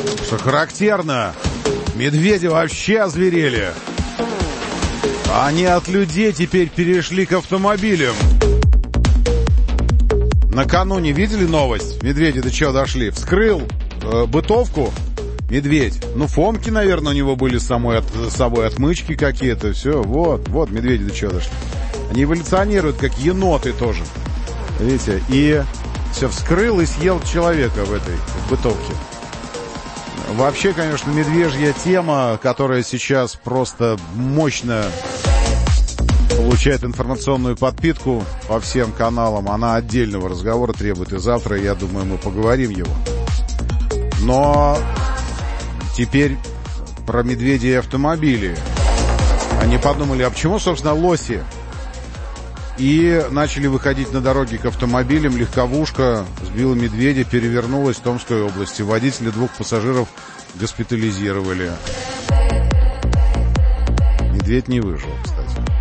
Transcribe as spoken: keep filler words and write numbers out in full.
Что характерно, медведи вообще озверели. Они от людей теперь перешли к автомобилям. Накануне видели новость? Медведи до чего дошли? Вскрыл э, бытовку медведь. Ну, фомки, наверное, у него были с самой, от, с собой отмычки какие-то. Все, вот, вот, медведи до чего дошли. Они эволюционируют, как еноты тоже. Видите? И все, вскрыл и съел человека в этой в бытовке. Вообще, конечно, медвежья тема, которая сейчас просто мощно получает информационную подпитку по всем каналам, она отдельного разговора требует. И завтра, я думаю, мы поговорим его. Но теперь про медведей и автомобили. Они подумали, а почему, собственно, лоси? И начали выходить на дороги к автомобилям. Легковушка сбила медведя, перевернулась в Томской области. Водителя двух пассажиров госпитализировали. Медведь не выжил, кстати.